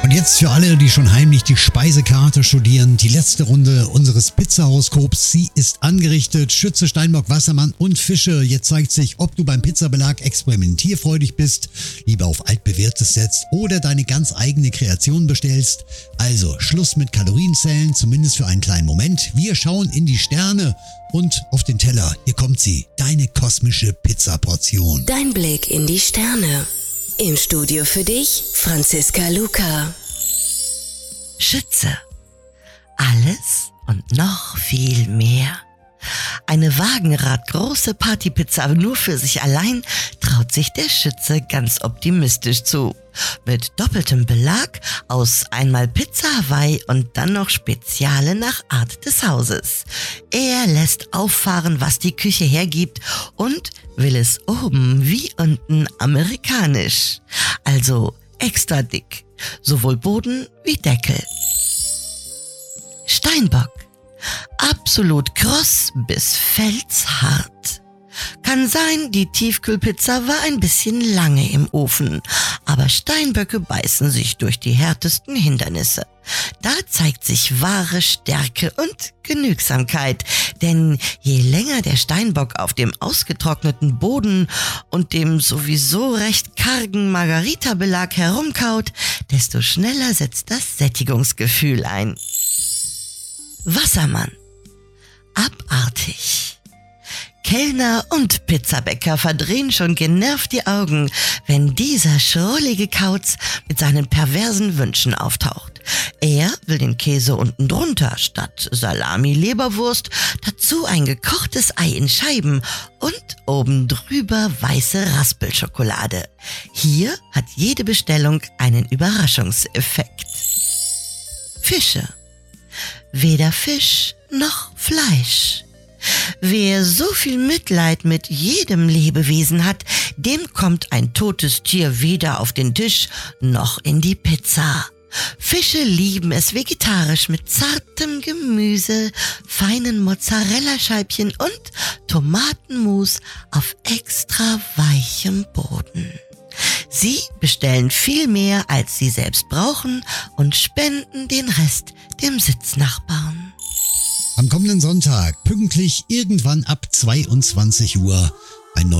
Und jetzt für alle, die schon heimlich die Speisekarte studieren, die letzte Runde unseres Pizzahoroskops. Sie ist angerichtet. Schütze, Steinbock, Wassermann und Fische. Jetzt zeigt sich, ob du beim Pizzabelag experimentierfreudig bist, lieber auf altbewährtes setzt oder deine ganz eigene Kreation bestellst. Also Schluss mit Kalorienzellen, zumindest für einen kleinen Moment. Wir schauen in die Sterne und auf den Teller. Hier kommt sie, deine kosmische Pizzaportion. Dein Blick in die Sterne. Im Studio für dich, Franziska Luca. Schütze. Alles und noch viel mehr. Eine wagenradgroße Partypizza nur für sich allein traut sich der Schütze ganz optimistisch zu. Mit doppeltem Belag aus einmal Pizza Hawaii und dann noch Speziale nach Art des Hauses. Er lässt auffahren, was die Küche hergibt und will es oben wie unten amerikanisch. Also extra dick, sowohl Boden wie Deckel. Steinbock. Absolut kross bis felshart. Kann sein, die Tiefkühlpizza war ein bisschen lange im Ofen, aber Steinböcke beißen sich durch die härtesten Hindernisse. Da zeigt sich wahre Stärke und Genügsamkeit, denn je länger der Steinbock auf dem ausgetrockneten Boden und dem sowieso recht kargen Margarita-Belag herumkaut, desto schneller setzt das Sättigungsgefühl ein. Wassermann. Abartig. Kellner und Pizzabäcker verdrehen schon genervt die Augen, wenn dieser schrullige Kauz mit seinen perversen Wünschen auftaucht. Er will den Käse unten drunter, statt Salami, Leberwurst, dazu ein gekochtes Ei in Scheiben und oben drüber weiße Raspelschokolade. Hier hat jede Bestellung einen Überraschungseffekt. Fische. Weder Fisch noch Fleisch. Wer so viel Mitleid mit jedem Lebewesen hat, dem kommt ein totes Tier weder auf den Tisch noch in die Pizza. Fische lieben es vegetarisch mit zartem Gemüse, feinen Mozzarella-Scheibchen und Tomatenmus auf extra weichem Boden. Sie bestellen viel mehr, als sie selbst brauchen und spenden den Rest dem Sitznachbarn. Am kommenden Sonntag, pünktlich irgendwann ab 22 Uhr,